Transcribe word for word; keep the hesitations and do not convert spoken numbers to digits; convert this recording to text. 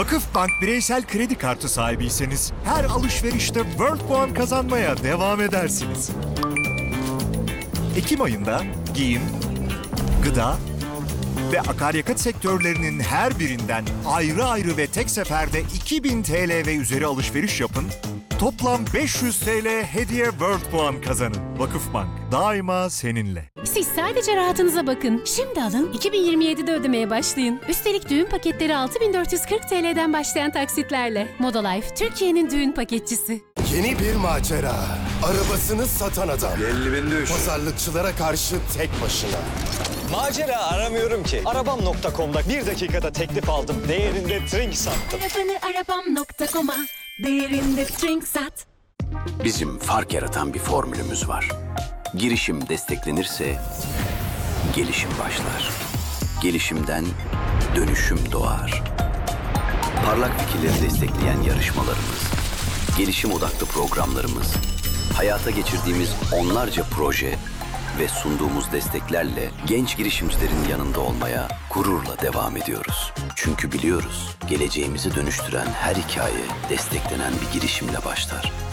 Vakıfbank bireysel kredi kartı sahibiyseniz her alışverişte World Puan kazanmaya devam edersiniz. Ekim ayında giyim, gıda ve akaryakıt sektörlerinin her birinden ayrı ayrı ve tek seferde iki bin T L ve üzeri alışveriş yapın. Toplam beş yüz T L hediye World Puan kazanın. Vakıfbank daima seninle. Siz sadece rahatınıza bakın. Şimdi alın, iki bin yirmi yedide ödemeye başlayın. Üstelik düğün paketleri altı bin dört yüz kırk T L'den başlayan taksitlerle. Modalife, Türkiye'nin düğün paketçisi. Yeni bir macera. Arabasını satan adam. elli bin düş. Pazarlıkçılara karşı tek başına. Macera aramıyorum ki. Arabam nokta com'da bir dakikada teklif aldım. Değerinde trink sattım. Arabanı arabam nokta com'a değerinde trink sat. Bizim fark yaratan bir formülümüz var. Girişim desteklenirse gelişim başlar. Gelişimden dönüşüm doğar. Parlak fikirleri destekleyen yarışmalarımız, gelişim odaklı programlarımız, hayata geçirdiğimiz onlarca proje ve sunduğumuz desteklerle genç girişimcilerin yanında olmaya gururla devam ediyoruz. Çünkü biliyoruz, geleceğimizi dönüştüren her hikaye desteklenen bir girişimle başlar.